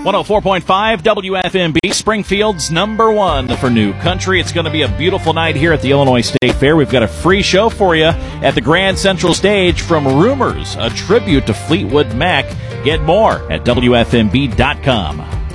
104.5 WFMB, Springfield's #1 for new country. It's going to be a beautiful night here at the Illinois State Fair. We've got a free show for you at the Grand Central Stage from Rumors, a tribute to Fleetwood Mac. Get more at WFMB.com.